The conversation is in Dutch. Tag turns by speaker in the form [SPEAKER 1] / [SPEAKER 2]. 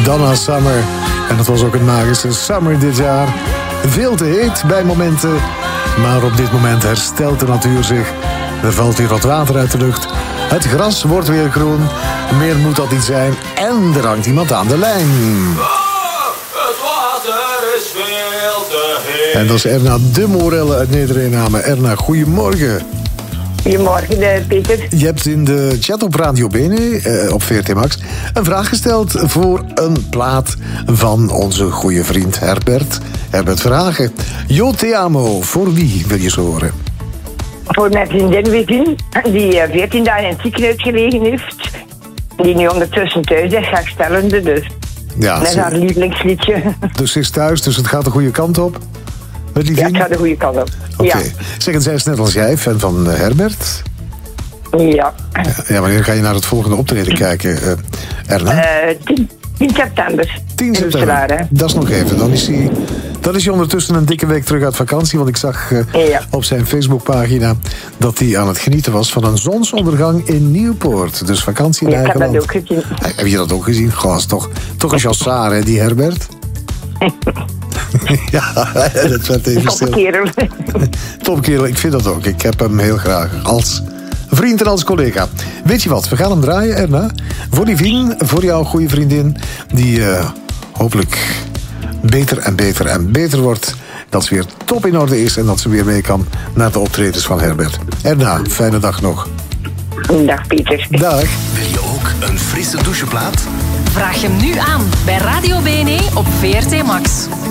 [SPEAKER 1] Donna Summer. En het was ook een magische summer dit jaar. Veel te heet bij momenten. Maar op dit moment herstelt de natuur zich. Er valt weer wat water uit de lucht. Het gras wordt weer groen. Meer moet dat niet zijn. En er hangt iemand aan de lijn.
[SPEAKER 2] Het water is veel te heet.
[SPEAKER 1] En dat is Erna de Morelle uit Neder-Eename. Erna, goedemorgen.
[SPEAKER 3] Goedemorgen, Peter.
[SPEAKER 1] Je hebt in de chat op Radio Bene, op VRT Max, een vraag gesteld voor een plaat van onze goede vriend Herbert Verhagen. Yo te amo, voor wie wil je ze horen?
[SPEAKER 3] Voor mijn vriendin Witien, die 14 dagen in het ziekenhuis gelegen heeft. Die nu ondertussen thuis is, herstellende, dus.
[SPEAKER 1] Ja,
[SPEAKER 3] dat is haar lievelingsliedje.
[SPEAKER 1] Dus ze is thuis, dus het gaat de goede kant op? Met die
[SPEAKER 3] ja, het gaat de goede kant op.
[SPEAKER 1] Oké.
[SPEAKER 3] Ja.
[SPEAKER 1] Zeg, en zij is net als jij fan van Herbert?
[SPEAKER 3] Ja.
[SPEAKER 1] Ja, wanneer ga je naar het volgende optreden kijken, Erna?
[SPEAKER 3] 10 september.
[SPEAKER 1] 10 september.
[SPEAKER 3] Waar, hè?
[SPEAKER 1] Dat is nog even. Dan is hij ondertussen een dikke week terug uit vakantie. Want ik zag op zijn Facebookpagina dat hij aan het genieten was van een zonsondergang in Nieuwpoort. Dus vakantie in eigen land.
[SPEAKER 3] Ik heb dat ook gezien.
[SPEAKER 1] Heb je dat ook gezien? Goh, is toch een chassaar, hè, die Herbert? Ja, dat werd even stil.
[SPEAKER 3] Topkerel.
[SPEAKER 1] Topkerel, ik vind dat ook. Ik heb hem heel graag als vriend en als collega. Weet je wat, we gaan hem draaien, Erna. Voor die vriend, voor jouw goede vriendin, die hopelijk beter en beter en beter wordt. Dat ze weer top in orde is en dat ze weer mee kan naar de optredens van Herbert. Erna, fijne dag nog.
[SPEAKER 3] Dag, Pieter.
[SPEAKER 1] Dag.
[SPEAKER 4] Wil je ook een frisse doucheplaat?
[SPEAKER 5] Vraag hem nu aan bij Radio BNE op VRT Max.